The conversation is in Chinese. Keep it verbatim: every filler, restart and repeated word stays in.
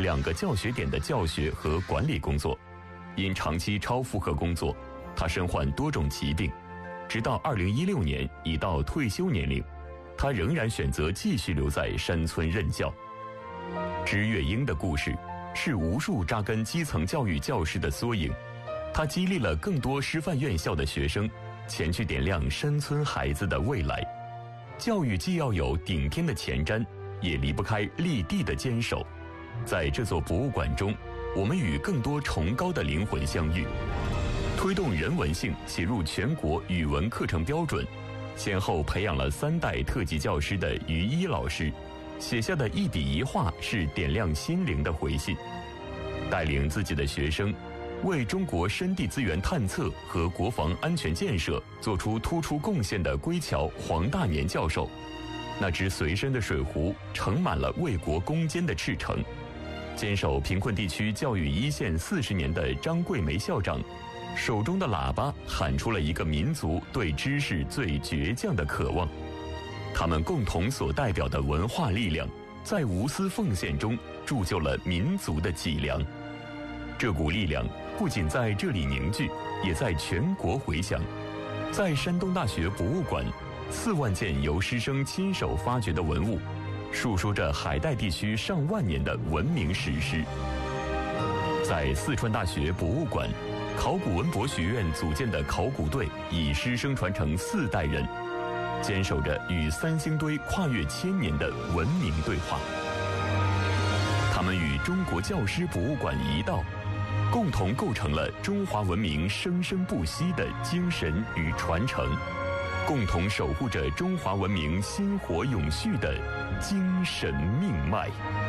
两个教学点的教学和管理工作。因长期超负荷工作，他身患多种疾病，直到二零一六年已到退休年龄，他仍然选择继续留在山村任教。支月英的故事是无数扎根基层教育教师的缩影，他激励了更多师范院校的学生前去点亮山村孩子的未来。教育既要有顶天的前瞻，也离不开立地的坚守。在这座博物馆中，我们与更多崇高的灵魂相遇。推动人文性写入全国语文课程标准，先后培养了三代特级教师的于一老师，写下的一笔一画是点亮心灵的回信。带领自己的学生为中国山地资源探测和国防安全建设做出突出贡献的归侨黄大年教授，那只随身的水壶盛满了为国攻坚的赤诚。坚守贫困地区教育一线四十年的张桂梅校长，手中的喇叭喊出了一个民族对知识最倔强的渴望。他们共同所代表的文化力量，在无私奉献中铸就了民族的脊梁。这股力量不仅在这里凝聚，也在全国回响。在山东大学博物馆，四万件由师生亲手发掘的文物，述说着海带地区上万年的文明史诗。在四川大学博物馆，考古文博学院组建的考古队以师生传承四代人，坚守着与三星堆跨越千年的文明对话。他们与中国教师博物馆一道，共同构成了中华文明生生不息的精神与传承，共同守护着中华文明薪火永续的精神命脉。